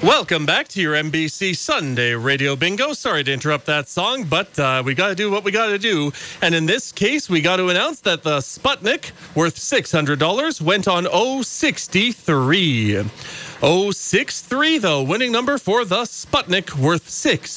Welcome back to your NBC Sunday Radio Bingo. Sorry to interrupt that song, but we got to do what we got to do. And in this case, we got to announce that the Sputnik, worth $600, went on 063. 063, the winning number for the Sputnik, worth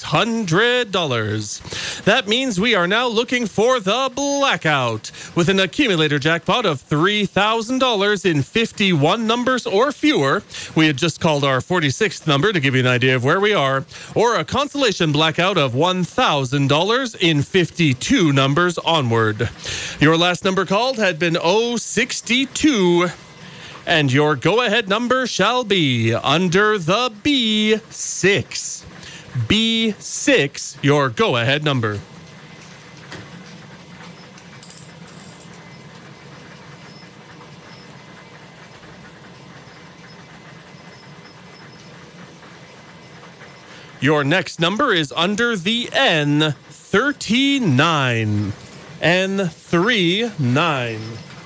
$600. That means we are now looking for the Blackout, with an accumulator jackpot of $3,000 in 51 numbers or fewer. We had just called our 46th number to give you an idea of where we are, or a consolation blackout of $1,000 in 52 numbers onward. Your last number called had been 062. And your go-ahead number shall be under the B6. B6, your go-ahead number. Your next number is under the N39. N39.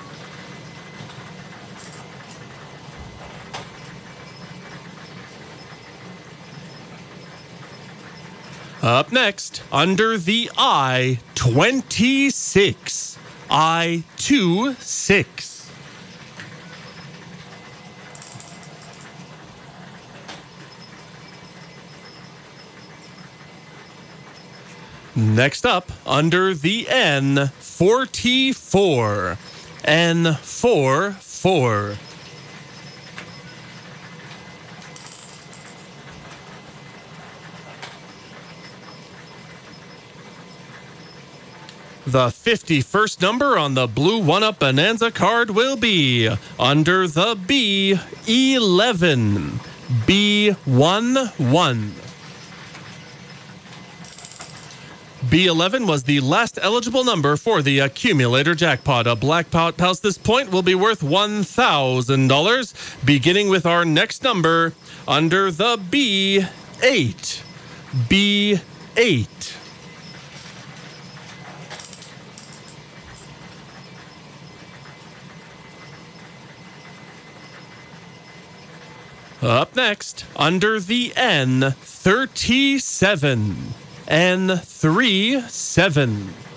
Up next, under the I-26. I-26. Next up, under the N44. N44. The 51st number on the blue 1-Up Bonanza card will be under the B11. B11. B11 was the last eligible number for the accumulator jackpot. A Blackout past this point will be worth $1,000, beginning with our next number under the B8. B8. Up next, under the N37. N37.